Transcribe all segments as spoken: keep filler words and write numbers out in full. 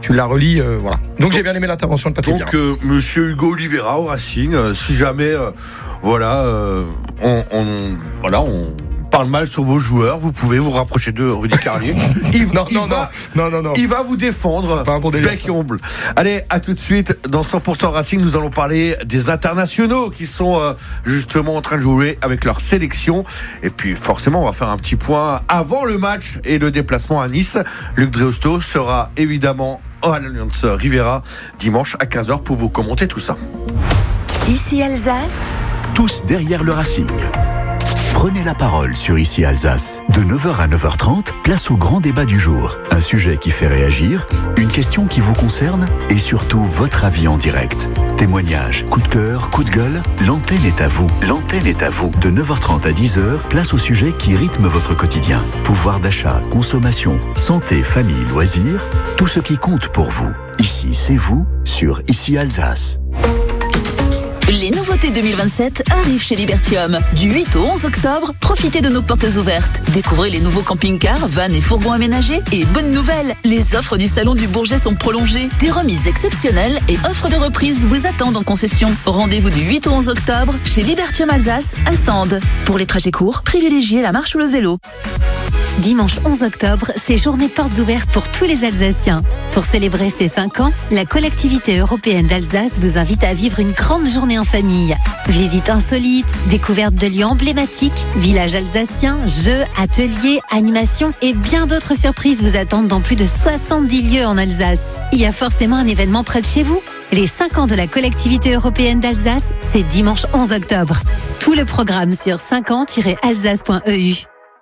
tu la relis, euh, voilà. Donc j'ai bien aimé l'intervention de Patrick. Donc euh, Monsieur Hugo Oliveira au Racing, euh, si jamais, euh, voilà, euh, on, on, voilà, on parle mal sur vos joueurs, vous pouvez vous rapprocher de Rudy Carlier. Il, non, il non, va, non, non, non, il va vous défendre. C'est pas un bon délire, bec et ongle. Allez, à tout de suite dans cent pour cent Racing. Nous allons parler des internationaux qui sont euh, justement en train de jouer avec leur sélection. Et puis forcément, on va faire un petit point avant le match et le déplacement à Nice. Luc Dreosto sera évidemment à l'Alliance Riviera dimanche à quinze heures pour vous commenter tout ça. Ici Alsace. Tous derrière le Racing. Prenez la parole sur Ici Alsace. De neuf heures à neuf heures trente, place au grand débat du jour. Un sujet qui fait réagir, une question qui vous concerne et surtout votre avis en direct. Témoignages, coup de cœur, coup de gueule, l'antenne est à vous. L'antenne est à vous. De neuf heures trente à dix heures, place au sujet qui rythme votre quotidien. Pouvoir d'achat, consommation, santé, famille, loisirs, tout ce qui compte pour vous. Ici, c'est vous sur Ici Alsace. Les nouveautés deux mille vingt-sept arrivent chez Libertium. Du huit au onze octobre, profitez de nos portes ouvertes. Découvrez les nouveaux camping-cars, vannes et fourgons aménagés. Et bonne nouvelle, les offres du Salon du Bourget sont prolongées. Des remises exceptionnelles et offres de reprise vous attendent en concession. Rendez-vous du huit au onze octobre chez Libertium Alsace à Sande. Pour les trajets courts, privilégiez la marche ou le vélo. Dimanche onze octobre, c'est journée portes ouvertes pour tous les Alsaciens. Pour célébrer ses cinq ans, la collectivité européenne d'Alsace vous invite à vivre une grande journée en famille. Visites insolites, découvertes de lieux emblématiques, villages alsaciens, jeux, ateliers, animations et bien d'autres surprises vous attendent dans plus de soixante-dix lieux en Alsace. Il y a forcément un événement près de chez vous. Les cinq ans de la collectivité européenne d'Alsace, c'est dimanche onze octobre. Tout le programme sur cinq ans tiret alsace point e u.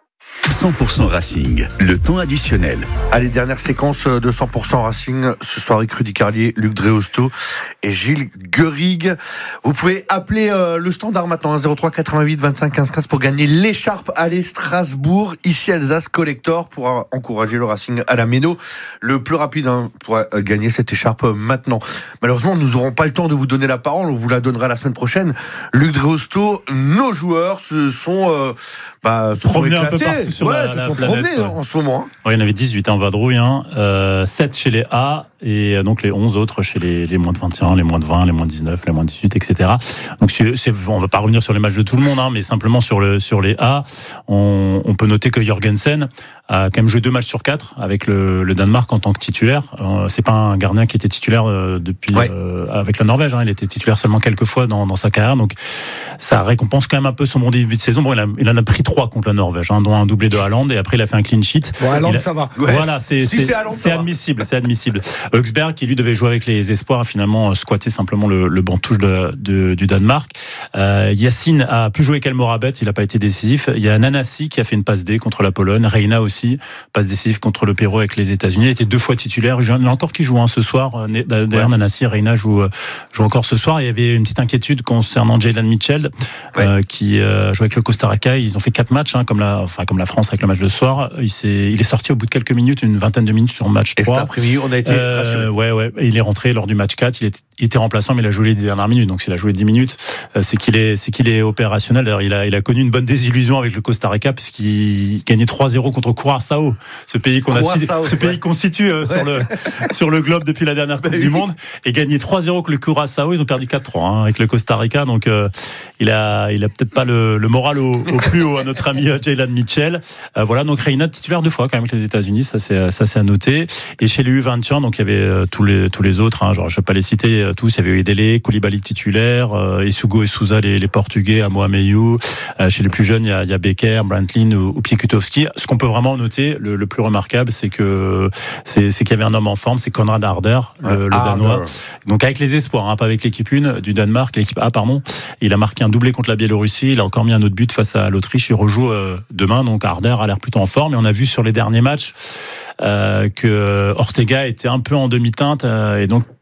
cent pour cent Racing, le temps additionnel. Allez, dernière séquence de cent pour cent Racing, ce soir avec Rudy Carlier, Luc Dreosto et Gilles Guerig. Vous pouvez appeler euh, le standard maintenant, hein, zéro trois quatre-vingt-huit vingt-cinq quinze quinze pour gagner l'écharpe Allez Strasbourg, ici Alsace Collector, pour euh, encourager le Racing à la Méno. Le plus rapide hein, pour euh, gagner cette écharpe euh, maintenant. Malheureusement, nous n'aurons pas le temps de vous donner la parole, on vous la donnera la semaine prochaine. Luc Dreosto, nos joueurs se sont... Euh, Bah, se sont éclatés, sur ouais, la, se la sont planète, promenés ouais. en ce moment. Hein. Ouais, il y en avait dix-huit en vadrouille, hein, euh, sept chez les A et donc les onze autres chez les, les moins de vingt et un, les moins de vingt, les moins de dix-neuf, les moins de dix-huit, et cetera. Donc c'est, c'est, on va pas revenir sur les matchs de tout le monde, hein, mais simplement sur, le, sur les A, on, on peut noter que Jorgensen a quand même joué deux matchs sur quatre avec le, le Danemark en tant que titulaire. Euh, c'est pas un gardien qui était titulaire euh, depuis ouais. euh, avec la Norvège, hein, il était titulaire seulement quelques fois dans, dans sa carrière, donc ça récompense quand même un peu son bon début de saison. Bon, il, a, il en a pris trois contre la Norvège, hein, dont un doublé de Haaland, et après il a fait un clean sheet. Bon, Haaland, a... ça va. Ouais, voilà, c'est, si c'est, c'est, Haaland, c'est admissible, c'est admissible. Högsberg, qui lui devait jouer avec les espoirs, a finalement squatté simplement le, le banc de touche de, de, du Danemark. Euh, Yacine a plus joué qu'Elmorabet, il n'a pas été décisif. Il y a Nanasi qui a fait une passe D contre la Pologne, Reina aussi, passe décisive contre le Pérou avec les États-Unis. Il était deux fois titulaire. Il y en a encore qui jouent hein, ce soir. D'ailleurs, ouais. Nanasi et Reina jouent, jouent encore ce soir. Il y avait une petite inquiétude concernant Jaylen Mitchell, ouais. euh, qui euh, joue avec le Costa Rica. Ils ont fait quatre matchs, hein, comme la, enfin comme la France avec le match de ce soir. Il s'est, il est sorti au bout de quelques minutes, une vingtaine de minutes sur match trois. Et cet après-midi, on a été euh, rassurés. Ouais, ouais. Et il est rentré lors du match quatre. Il était, il était remplaçant, mais il a joué les dernières minutes. Donc s'il a joué dix minutes, euh, c'est qu'il est, c'est qu'il est opérationnel. D'ailleurs, il a, il a connu une bonne désillusion avec le Costa Rica puisqu'il gagnait trois zéro contre Curaçao, ce pays qu'on a, ce pays ouais. qu'on situe euh, ouais. sur le sur le globe depuis la dernière Coupe bah, du oui. Monde, et gagné trois zéro avec le Curaçao. Ils ont perdu quatre trois hein, avec le Costa Rica. Donc euh, il a, il a peut-être pas le, le moral au, au plus haut à notre ami Jaylen Mitchell. Euh, voilà, donc Reina titulaire deux fois quand même avec les États-Unis, ça c'est ça c'est à noter. Et chez les U vingt et un, donc il y avait euh, tous les tous les autres, hein, genre je vais pas les citer euh, tous. Il y avait Edele, Koulibaly titulaire, euh, Isugo et Souza les, les Portugais, Amoameyou. Euh, chez les plus jeunes, il y a, il y a Becker, Brantlin ou, ou Piekutowski. Ce qu'on peut vraiment noter, le, le plus remarquable, c'est que c'est, c'est qu'il y avait un homme en forme, c'est Konrad Harder, le, ouais, le Danois. Harder. Donc avec les espoirs, hein, pas avec l'équipe un du Danemark, l'équipe A, pardon. Il a marqué un doublé contre la Biélorussie. Il a encore mis un autre but face à l'Autriche. Il rejoue euh, demain, donc Harder a l'air plutôt en forme. Et on a vu sur les derniers matchs euh, que Ortega était un peu en demi-teinte euh, et donc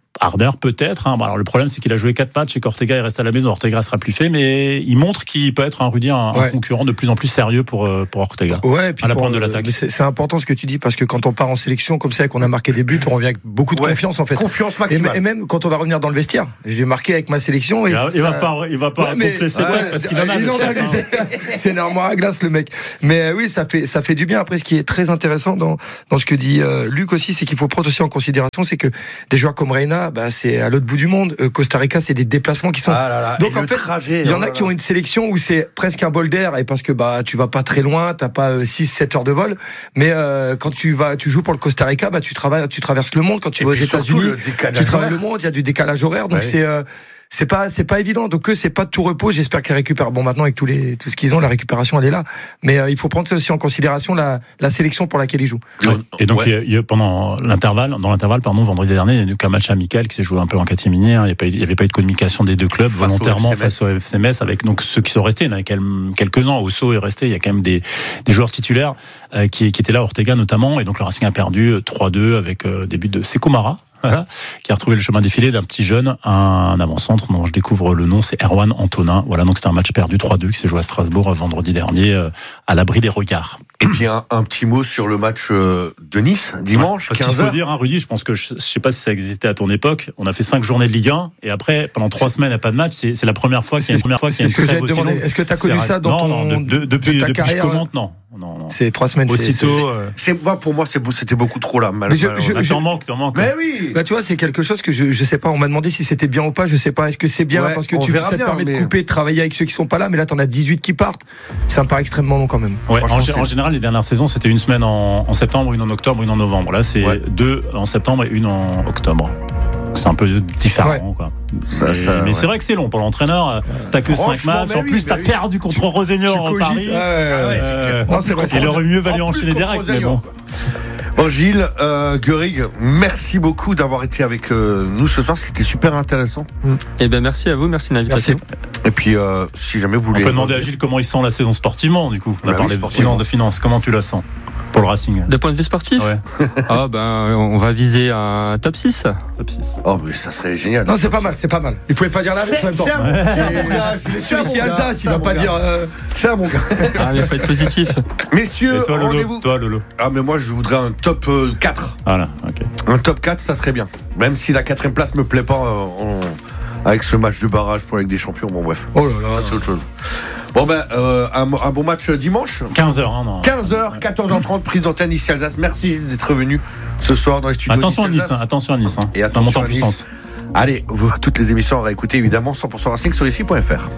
Harder peut-être. Hein. Bon, alors le problème c'est qu'il a joué quatre matchs et qu'Ortega il reste à la maison. Ortega sera plus fait, mais il montre qu'il peut être un Rudy, un, ouais. un concurrent de plus en plus sérieux pour pour Ortega. Ouais, et puis à la pour, pointe de l'attaque. C'est, c'est important ce que tu dis parce que quand on part en sélection comme ça et qu'on a marqué des buts, on revient avec beaucoup de ouais. confiance en fait. Confiance et, maximale. et même quand on va revenir dans le vestiaire, j'ai marqué avec ma sélection. Et il, ça... il va pas, il va pas ouais, gonfler ses têtes parce qu'il en a. Il en a c'est, c'est une armoire à glace le mec. Mais oui, ça fait ça fait du bien. Après, ce qui est très intéressant dans dans ce que dit euh, Luc aussi, c'est qu'il faut prendre aussi en considération, c'est que des joueurs comme Reina, bah c'est à l'autre bout du monde. Euh, Costa Rica, c'est des déplacements qui sont. Ah là là. Donc et en fait, trajet, il y en a là qui là. ont une sélection où c'est presque un bol d'air et parce que bah tu vas pas très loin, t'as pas euh, six sept heures de vol, mais euh, quand tu vas, tu joues pour le Costa Rica, bah tu travailles, tu traverses le monde. Quand tu et vas aux États-Unis, tu travailles le monde. Il y a du décalage horaire, donc ouais. c'est. Euh, C'est pas, c'est pas évident. Donc eux, c'est pas de tout repos. J'espère qu'ils récupèrent. Bon, maintenant avec tous les, tout ce qu'ils ont, la récupération elle est là. Mais euh, il faut prendre ça aussi en considération la, la sélection pour laquelle ils jouent. Ouais. Et donc ouais. il y a, il y a, pendant l'intervalle, dans l'intervalle, pardon, vendredi dernier, il y a eu qu'un match amical qui s'est joué un peu en catimini. Hein. Il y a pas, il y avait pas eu de communication des deux clubs face volontairement au face au F C Metz avec donc ceux qui sont restés. Il y en a quelques uns. Osso est resté. Il y a quand même des, des joueurs titulaires euh, qui, qui étaient là, Ortega notamment. Et donc le Racing a perdu trois deux avec euh, des buts de Sekou Mara. Voilà, qui a retrouvé le chemin défilé d'un petit jeune, un avant-centre dont je découvre le nom, c'est Erwan Antonin. Voilà, donc c'était un match perdu trois deux qui s'est joué à Strasbourg vendredi dernier, euh, à l'abri des regards. Et puis un, un petit mot sur le match euh, de Nice, dimanche, ouais, quinze heures. Il faut dire, hein, Rudy, je pense que, je, je sais pas si ça existait à ton époque, on a fait cinq journées de Ligue un, et après, pendant trois semaines, il n'y a pas de match, c'est, c'est la première fois qu'il y a une première fois qu'il y a une trêve aussi longue. Est-ce que tu as connu ça dans non, ton, non, de, de, depuis, de ta depuis carrière? Je commente, non. Non, non. C'est trois semaines. Aussitôt. C'est, euh... c'est, c'est, pour moi, c'est, c'était beaucoup trop là. Mal, mais je, mal, je, bah, je, t'en manques, t'en manques. Mais oui. Bah tu vois, c'est quelque chose que je, je sais pas. On m'a demandé si c'était bien ou pas. Je sais pas. Est-ce que c'est bien ouais, parce que tu ça te bien, permet mais... de couper, de travailler avec ceux qui sont pas là. Mais là, t'en as dix-huit qui partent. Ça me paraît extrêmement long quand même. Ouais. En, en général, les dernières saisons, c'était une semaine en, en septembre, une en octobre, une en novembre. Là, c'est ouais. deux en septembre et une en octobre. C'est un peu différent, ouais. quoi. Ça, mais, ça, mais ouais. c'est vrai que c'est long pour l'entraîneur. T'as que cinq matchs. En oui, plus, t'as oui. perdu contre Rossignol en Paris. Ah ouais, ouais, euh, non, c'est vrai. Il aurait mieux valu enchaîner direct. Mais bon. Bon, Gilles, euh, Guerig, merci beaucoup d'avoir été avec euh, nous ce soir. C'était super intéressant. Mm. Eh bien, merci à vous. Merci de l'invitation. Merci. Et puis, euh, si jamais vous voulez. On peut demander à Gilles comment il sent la saison sportivement, du coup. On a bah parlé oui, de finance, de finance. Comment tu la sens pour le Racing? De point de vue sportif, ouais. ah ben, on va viser un top six. Top six. Oh, mais ça serait génial. Non, c'est pas mal, c'est pas mal. Il pouvait pas dire là, mais en même temps. C'est un bon gars. C'est ici Alsace, il va pas dire. C'est un bon gars. Ah, mais il faut être positif. Messieurs, toi, rendez-vous. Toi, Lolo. Ah, mais moi, je voudrais un top quatre. Voilà, ok. Un top quatre, ça serait bien. Même si la quatrième place me plaît pas, euh, on... avec ce match de barrage pour la Ligue des Champions, bon, bref. Oh là là. C'est autre chose. Bon ben, euh, un, un bon match dimanche. quinze heures, hein, non. quinze heures, quatorze heures trente, prise d'antenne ici Alsace. Merci d'être venu ce soir dans les studios. Attention à Nice, hein, attention à Nice. Hein. Et attention ça monte en puissance. Allez, vous, toutes les émissions à réécouter évidemment cent pour cent Racing sur ici point f r.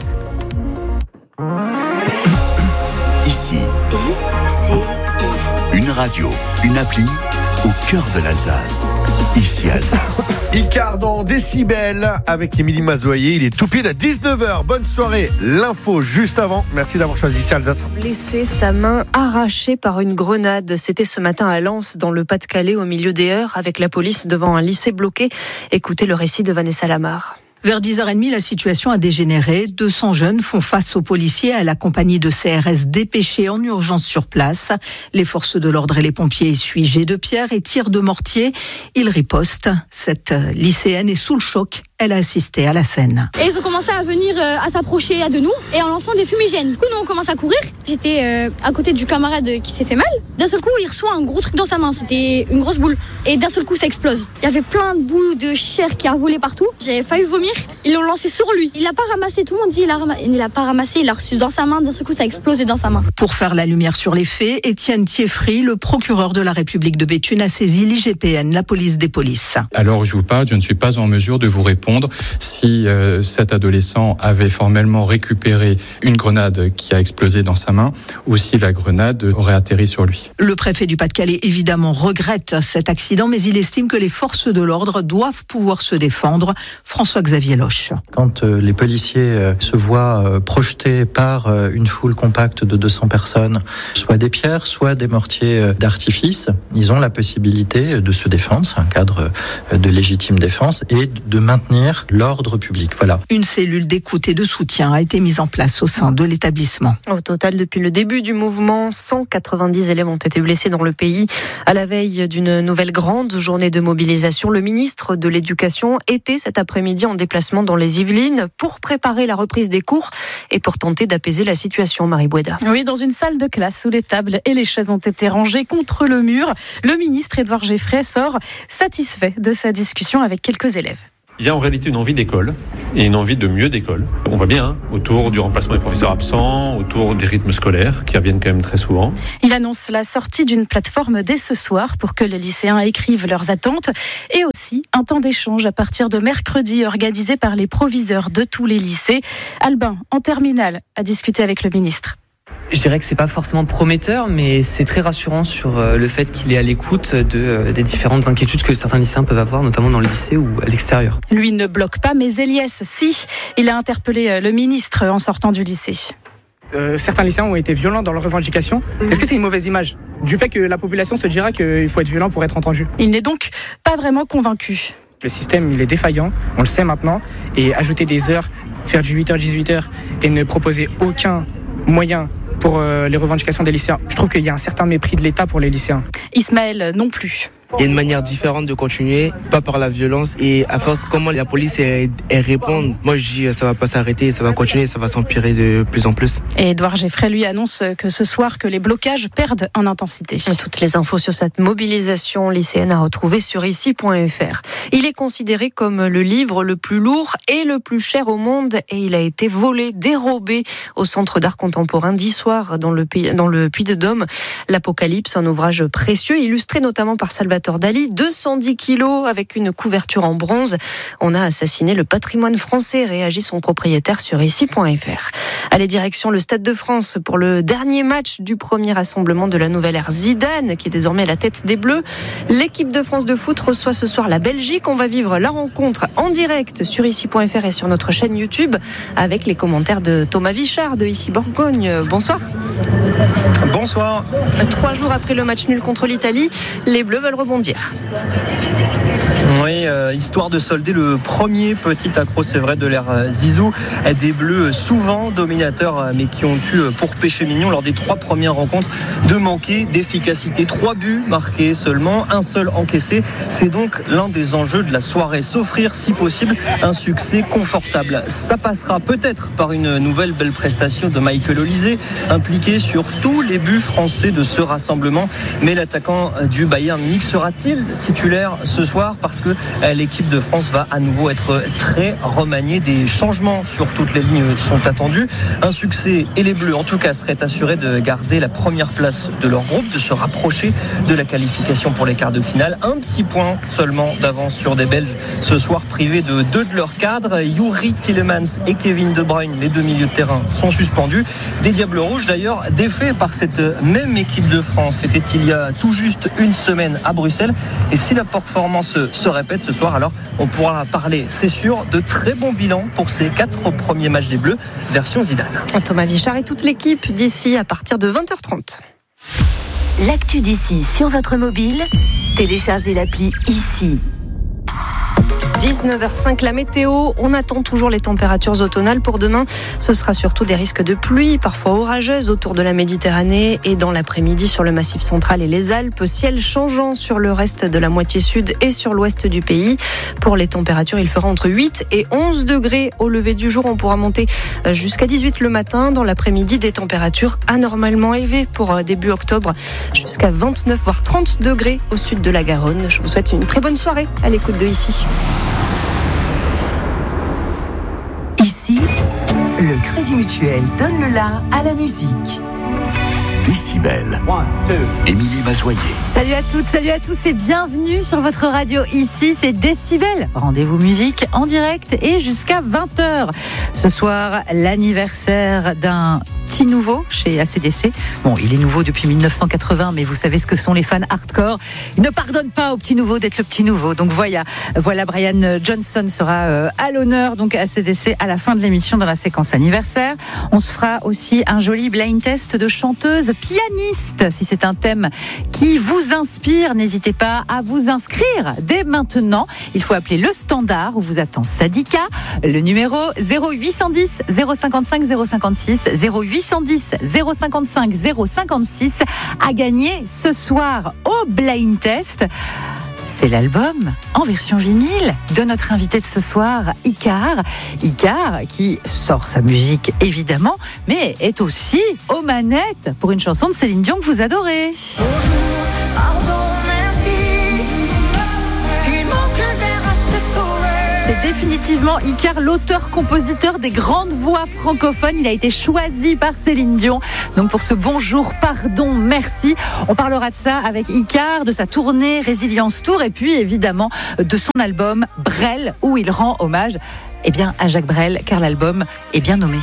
Ici, une radio, une appli au cœur de l'Alsace. Ici Alsace. Icard dans Décibel avec Émilie Mazoyer. Il est tout pile à dix-neuf heures. Bonne soirée. L'info juste avant. Merci d'avoir choisi ici Alsace. Blessé, sa main arrachée par une grenade. C'était ce matin à Lens, dans le Pas-de-Calais, au milieu des heures, avec la police devant un lycée bloqué. Écoutez le récit de Vanessa Lamar. Vers dix heures trente, la situation a dégénéré. deux cents jeunes font face aux policiers et à la compagnie de C R S dépêchés en urgence sur place. Les forces de l'ordre et les pompiers essuient jets de pierre et tirs de mortier. Ils ripostent. Cette lycéenne est sous le choc. Elle a assisté à la scène. Et ils ont commencé à venir, euh, à s'approcher de nous et en lançant des fumigènes. Du coup, nous, on commence à courir. J'étais euh, à côté du camarade qui s'est fait mal. D'un seul coup, il reçoit un gros truc dans sa main. C'était une grosse boule. Et d'un seul coup, ça explose. Il y avait plein de boules de chair qui a volé partout. J'avais failli vomir. Ils l'ont lancé sur lui. Il l'a pas ramassé. Tout le monde dit il a, ram... il l'a pas ramassé. Il l'a reçu dans sa main. D'un seul coup, ça a explosé dans sa main. Pour faire la lumière sur les faits, Étienne Thieffry, le procureur de la République de Béthune, a saisi l'I G P N, la police des polices. Alors, je vous parle, je ne suis pas en mesure de vous répondre si euh, cet adolescent avait formellement récupéré une grenade qui a explosé dans sa main ou si la grenade aurait atterri sur lui. Le préfet du Pas-de-Calais, évidemment, regrette cet accident, mais il estime que les forces de l'ordre doivent pouvoir se défendre. François-Xavier Loche. Quand euh, les policiers euh, se voient euh, projetés par euh, une foule compacte de deux cents personnes, soit des pierres, soit des mortiers euh, d'artifice, ils ont la possibilité de se défendre, c'est un cadre euh, de légitime défense, et de maintenir maintenir l'ordre public. Voilà. Une cellule d'écoute et de soutien a été mise en place au sein de l'établissement. Au total, depuis le début du mouvement, cent quatre-vingt-dix élèves ont été blessés dans le pays. À la veille d'une nouvelle grande journée de mobilisation, le ministre de l'Éducation était cet après-midi en déplacement dans les Yvelines pour préparer la reprise des cours et pour tenter d'apaiser la situation. Marie Boueda. Oui, dans une salle de classe où les tables et les chaises ont été rangées contre le mur, le ministre Édouard Geffray sort satisfait de sa discussion avec quelques élèves. Il y a en réalité une envie d'école et une envie de mieux d'école. On voit bien hein, autour du remplacement des professeurs absents, autour des rythmes scolaires qui reviennent quand même très souvent. Il annonce la sortie d'une plateforme dès ce soir pour que les lycéens écrivent leurs attentes et aussi un temps d'échange à partir de mercredi organisé par les proviseurs de tous les lycées. Albin, en terminale, a discuté avec le ministre. Je dirais que c'est pas forcément prometteur, mais c'est très rassurant sur le fait qu'il est à l'écoute de, des différentes inquiétudes que certains lycéens peuvent avoir, notamment dans le lycée ou à l'extérieur. Lui ne bloque pas, mais Eliès, si. Il a interpellé le ministre en sortant du lycée. Euh, certains lycéens ont été violents dans leurs revendications. Est-ce que c'est une mauvaise image du fait que la population se dira qu'il faut être violent pour être entendu ? Il n'est donc pas vraiment convaincu. Le système, il est défaillant, on le sait maintenant, et ajouter des heures, faire du huit heures dix-huit heures et ne proposer aucun moyen pour euh, les revendications des lycéens. Je trouve qu'il y a un certain mépris de l'État pour les lycéens. Ismaël non plus. Il y a une manière différente de continuer, pas par la violence. Et à force, comment la police elle, elle répond, moi je dis ça va pas s'arrêter, ça va continuer, ça va s'empirer de plus en plus. Et Édouard Geffray lui annonce que ce soir que les blocages perdent en intensité. Toutes les infos sur cette mobilisation lycéenne à retrouver sur ici point f r. Il est considéré comme le livre le plus lourd et le plus cher au monde et il a été volé, dérobé au Centre d'art contemporain d'Issoire dans le, dans le Puy-de-Dôme. L'Apocalypse, un ouvrage précieux illustré notamment par Salvatore Dali, deux cent dix kilos avec une couverture en bronze. On a assassiné le patrimoine français, réagit son propriétaire sur ici point f r. Allez, direction le Stade de France pour le dernier match du premier rassemblement de la nouvelle ère Zidane, qui est désormais à la tête des Bleus. L'équipe de France de foot reçoit ce soir la Belgique. On va vivre la rencontre en direct sur ici point f r et sur notre chaîne YouTube avec les commentaires de Thomas Vichard de Ici Bourgogne. Bonsoir. Bonsoir. Trois jours après le match nul contre l'Italie, les Bleus veulent rebondir. Oui, euh, histoire de solder le premier petit accro, c'est vrai, de l'ère Zizou. Des Bleus souvent dominateurs, mais qui ont eu pour péché mignon lors des trois premières rencontres de manquer d'efficacité. Trois buts marqués seulement, un seul encaissé. C'est donc l'un des enjeux de la soirée. S'offrir, si possible, un succès confortable. Ça passera peut-être par une nouvelle belle prestation de Michael Olise, impliqué sur tous les buts français de ce rassemblement. Mais l'attaquant du Bayern Munich sera-t-il titulaire ce soir ? Parce que l'équipe de France va à nouveau être très remaniée. Des changements sur toutes les lignes sont attendus. Un succès et les Bleus, en tout cas, seraient assurés de garder la première place de leur groupe, de se rapprocher de la qualification pour les quarts de finale. Un petit point seulement d'avance sur des Belges ce soir, privés de deux de leurs cadres. Youri Tielemans et Kevin De Bruyne, les deux milieux de terrain, sont suspendus. Des Diables Rouges, d'ailleurs, défaits par cette même équipe de France. C'était il y a tout juste une semaine à Bruxelles. Et si la performance se répète ce soir, alors on pourra parler, c'est sûr, de très bons bilans pour ces quatre premiers matchs des Bleus, version Zidane. Thomas Vichard et toute l'équipe d'ici à partir de vingt heures trente. L'actu d'ici sur votre mobile, téléchargez l'appli ici. dix-neuf heures cinq, la météo. On attend toujours les températures automnales pour demain. Ce sera surtout des risques de pluie, parfois orageuses, autour de la Méditerranée et dans l'après-midi sur le Massif central et les Alpes. Ciel changeant sur le reste de la moitié sud et sur l'ouest du pays. Pour les températures, il fera entre huit et onze degrés au lever du jour. On pourra monter jusqu'à dix-huit le matin. Dans l'après-midi, des températures anormalement élevées pour début octobre, jusqu'à vingt-neuf voire trente degrés au sud de la Garonne. Je vous souhaite une très bonne soirée à l'écoute de Ici. Ici, le Crédit Mutuel donne le la à la musique. Décibel. Émilie Mazoyer. Salut à toutes, salut à tous et bienvenue sur votre radio. Ici, c'est Décibel. Rendez-vous musique en direct et jusqu'à vingt heures. Ce soir, l'anniversaire d'un petit nouveau chez A C D C. Bon, il est nouveau depuis mille neuf cent quatre-vingts, mais vous savez ce que sont les fans hardcore. Ils ne pardonnent pas au petit nouveau d'être le petit nouveau. Donc voilà, voilà Brian Johnson sera à l'honneur donc à A C D C à la fin de l'émission dans la séquence anniversaire. On se fera aussi un joli blind test de chanteuse pianiste. Si c'est un thème qui vous inspire, n'hésitez pas à vous inscrire dès maintenant. Il faut appeler le standard où vous attend Sadika. Le numéro zéro huit cent dix zéro cinquante-cinq zéro cinquante-six zéro huit cent dix zéro cinquante-cinq zéro cinquante-six à gagner ce soir au blind test. C'est l'album en version vinyle de notre invité de ce soir, Icar. Icar qui sort sa musique évidemment, mais est aussi aux manettes pour une chanson de Céline Dion que vous adorez. Bonjour, pardon, merci. Il manque un verre à ce poème. C'est définitivement Icar, l'auteur-compositeur des grandes voix francophones. Il a été choisi par Céline Dion. Donc pour ce bonjour, pardon, merci. On parlera de ça avec Icar, de sa tournée Résilience Tour et puis évidemment de son album Brel où il rend hommage eh bien, à Jacques Brel car l'album est bien nommé.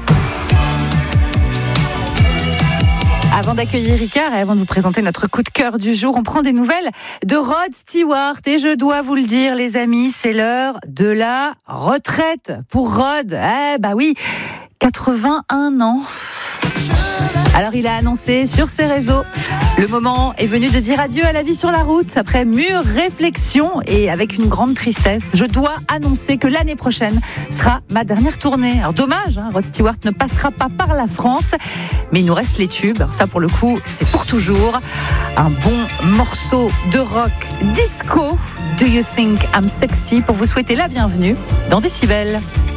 Avant d'accueillir Icar et avant de vous présenter notre coup de cœur du jour, on prend des nouvelles de Rod Stewart. Et je dois vous le dire, les amis, c'est l'heure de la retraite pour Rod. Eh bah oui, quatre-vingt-un ans. Alors il a annoncé sur ses réseaux, le moment est venu de dire adieu à la vie sur la route. Après mûre réflexion et avec une grande tristesse, je dois annoncer que l'année prochaine sera ma dernière tournée. Alors dommage, hein, Rod Stewart ne passera pas par la France, mais il nous reste les tubes. Ça pour le coup, c'est pour toujours. Un bon morceau de rock disco, Do You Think I'm Sexy, pour vous souhaiter la bienvenue dans Décibel.